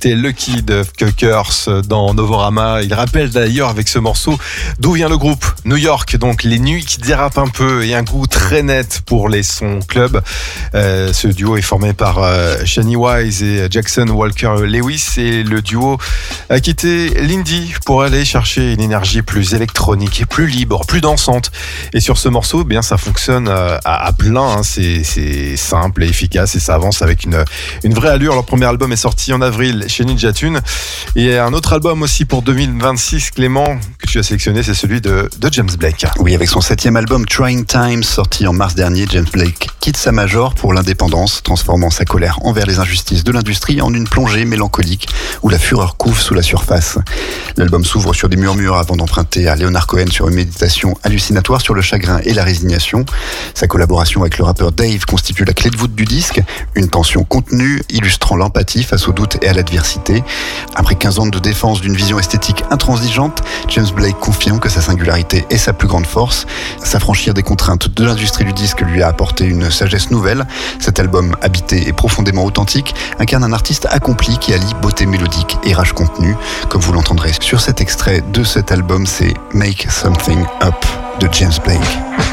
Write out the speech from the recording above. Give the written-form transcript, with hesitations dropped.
C'était Lucky de Cuckers dans Novorama. Il rappelle d'ailleurs avec ce morceau d'où vient le groupe. New York, donc les nuits qui dérapent un peu et un goût très net pour les sons club. Ce duo est formé par Shani Wise et Jackson Walker Lewis, et le duo a quitté l'indie pour aller chercher une énergie plus électronique et plus libre, plus dansante. Et sur ce morceau, bien ça fonctionne à plein, hein. C'est simple et efficace et ça avance avec une vraie allure. Leur premier album est sorti en avril chez Ninja Tune, et un autre album aussi pour 2026, Clément, que tu as sélectionné, c'est celui de James Blake. Oui, avec son 7e album Trying Times, sorti en mars dernier, James Blake quitte sa major pour l'indépendance, transformant sa colère envers les injustices de l'industrie en une plongée mélancolique où la fureur couve sous la surface. L'album s'ouvre sur des murmures avant d'emprunter à Leonard Cohen sur une méditation hallucinatoire sur le chagrin et la résignation. Sa collaboration avec le rappeur Dave constitue la clé de voûte du disque, une tension contenue illustrant l'empathie face au doute et à l'adversité. Après 15 ans de défense d'une vision esthétique intransigeante, James Blake confirme que sa singularité est sa plus grande force. S'affranchir des contraintes de l'industrie du disque lui a apporté une sagesse nouvelle. Cet album, habité et profondément authentique, incarne un artiste accompli qui allie beauté mélodique et rage contenu. Comme vous l'entendrez sur cet extrait de cet album, c'est Make Something Up de James Blake.